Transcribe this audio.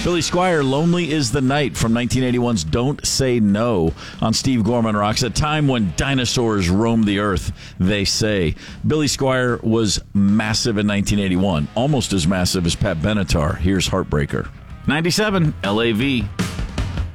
Billy Squier, Lonely is the Night from 1981's Don't Say No on Steve Gorman Rocks. A time when dinosaurs roamed the earth, they say. Billy Squier was massive in 1981, almost as massive as Pat Benatar. Here's Heartbreaker. 97 LAV.